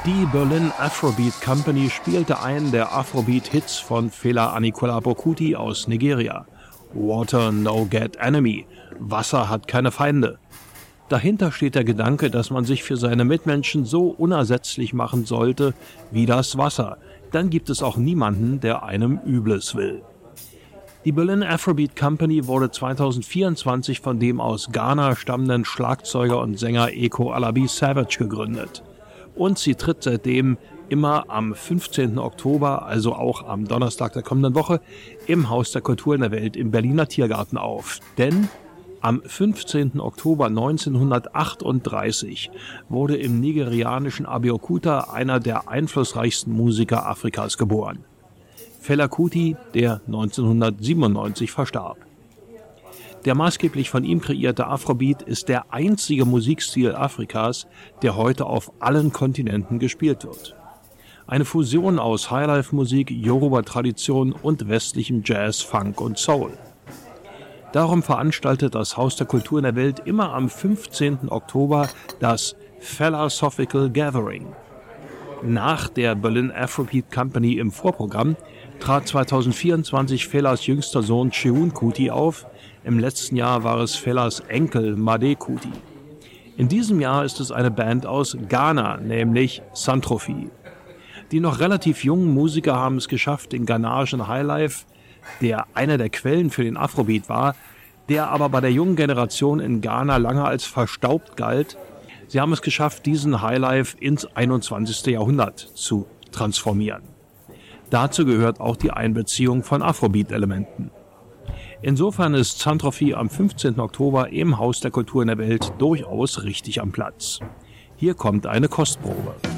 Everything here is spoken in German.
Die Berlin Afrobeat Company spielte einen der Afrobeat-Hits von Fela Anikulapo Kuti aus Nigeria. Water no get enemy. Wasser hat keine Feinde. Dahinter steht der Gedanke, dass man sich für seine Mitmenschen so unersetzlich machen sollte wie das Wasser. Dann gibt es auch niemanden, der einem Übles will. Die Berlin Afrobeat Company wurde 2024 von dem aus Ghana stammenden Schlagzeuger und Sänger Eko Alabi Savage gegründet. Und sie tritt seitdem immer am 15. Oktober, also auch am Donnerstag der kommenden Woche, im Haus der Kulturen der Welt im Berliner Tiergarten auf. Denn am 15. Oktober 1938 wurde im nigerianischen Abeokuta einer der einflussreichsten Musiker Afrikas geboren. Fela Kuti, der 1997 verstarb. Der maßgeblich von ihm kreierte Afrobeat ist der einzige Musikstil Afrikas, der heute auf allen Kontinenten gespielt wird. Eine Fusion aus Highlife-Musik, Yoruba-Tradition und westlichem Jazz, Funk und Soul. Darum veranstaltet das Haus der Kulturen der Welt immer am 15. Oktober das Philosophical Gathering. Nach der Berlin Afrobeat Company im Vorprogramm trat 2024 Felas jüngster Sohn Seun Kuti auf. Im letzten Jahr war es Felas Enkel Made Kuti. In diesem Jahr ist es eine Band aus Ghana, nämlich Santrophy. Die noch relativ jungen Musiker haben es geschafft, den ghanaischen Highlife, der einer der Quellen für den Afrobeat war, der aber bei der jungen Generation in Ghana lange als verstaubt galt. Sie haben es geschafft, diesen Highlife ins 21. Jahrhundert zu transformieren. Dazu gehört auch die Einbeziehung von Afrobeat-Elementen. Insofern ist Santrophy am 15. Oktober im Haus der Kulturen der Welt durchaus richtig am Platz. Hier kommt eine Kostprobe.